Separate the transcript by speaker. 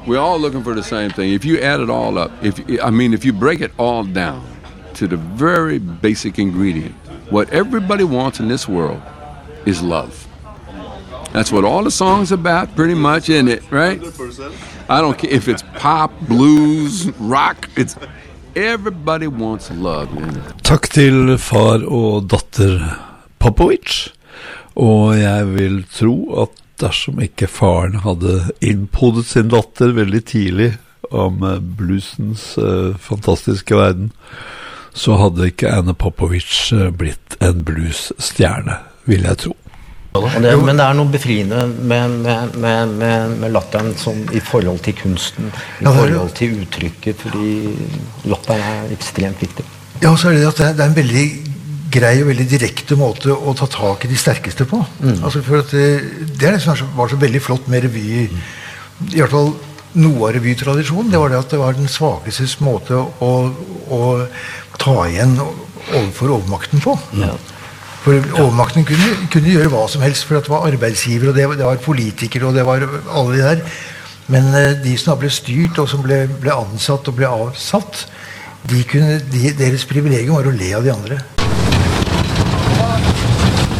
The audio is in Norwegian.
Speaker 1: We're all looking for the same thing. If you add it all up, if you break it all down to the very basic ingredient, what everybody wants in this world is love. That's what all the songs about, pretty much, in it, right? 100%. I don't care if it's pop, blues, rock. It's everybody wants love.
Speaker 2: Takk til far og datter Popovic. Og jeg vil tro at dersom ikke faren hadde innpodet sin datter veldig tidlig om bluesens fantastiske verden, så hadde ikke Anna Popovic blitt en bluesstjerne, vil jeg tro.
Speaker 3: Men det noe befriende med latteren som I forhold til kunsten, I forhold til uttrykket, fordi latteren ekstremt viktig.
Speaker 4: Ja, så det at det en veldig grei og veldig direkte måte å ta tak I de sterkeste på. Altså for at det det som var så veldig flott med revy, I hvert fall noe av revytradisjonen, det var det at det var den svakestes måte å ta igjen overfor overmakten på. Ja. For overmakten kunne gjøre hva som helst, for det var arbeidsgiver, og det var politikere, og det var alle de der. Men de som ble styrt, og som ble ansatt og ble avsatt, deres privilegium var å le av de andre.